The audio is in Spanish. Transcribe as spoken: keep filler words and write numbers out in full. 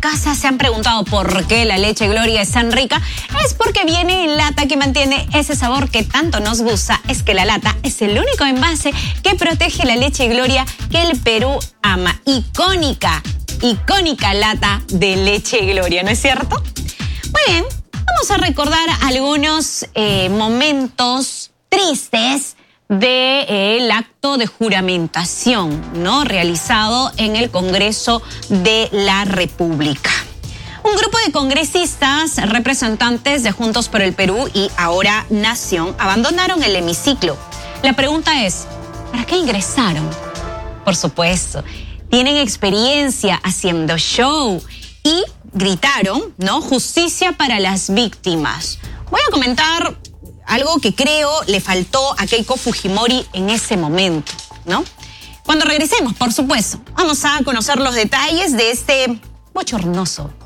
casa se han preguntado por qué la leche Gloria es tan rica, es porque viene en lata que mantiene ese sabor que tanto nos gusta. Es que la lata es el único envase que protege la leche Gloria que el Perú ama. Icónica, icónica lata de leche Gloria, ¿no es cierto? Muy bien, vamos a recordar algunos eh, momentos tristes del acto de juramentación, ¿no?, realizado en el Congreso de la República. Un grupo de congresistas, representantes de Juntos por el Perú y Ahora Nación, abandonaron el hemiciclo. La pregunta es, ¿para qué ingresaron? Por supuesto, tienen experiencia haciendo show y gritaron, ¿no?, justicia para las víctimas. Voy a comentar algo que creo le faltó a Keiko Fujimori en ese momento, ¿no? Cuando regresemos, por supuesto, vamos a conocer los detalles de este bochornoso